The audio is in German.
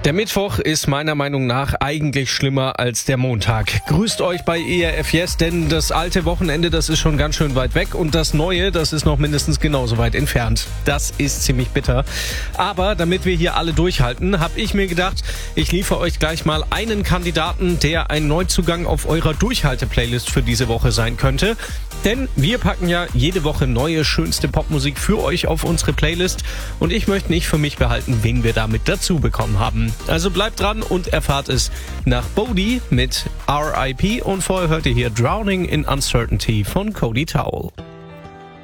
Der Mittwoch ist meiner Meinung nach eigentlich schlimmer als der Montag. Grüßt euch bei ERF Yes, denn das alte Wochenende, das ist schon ganz schön weit weg und das neue, das ist noch mindestens genauso weit entfernt. Das ist ziemlich bitter. Aber damit wir hier alle durchhalten, habe ich mir gedacht, ich liefere euch gleich mal einen Kandidaten, der ein Neuzugang auf eurer Durchhalte-Playlist für diese Woche sein könnte. Denn wir packen ja jede Woche neue, schönste Popmusik für euch auf unsere Playlist und ich möchte nicht für mich behalten, wen wir damit dazu bekommen haben. Also bleibt dran und erfahrt es nach Bodhi mit R.I.P. und vorher hört ihr hier Drowning in Uncertainty von Cody Towell.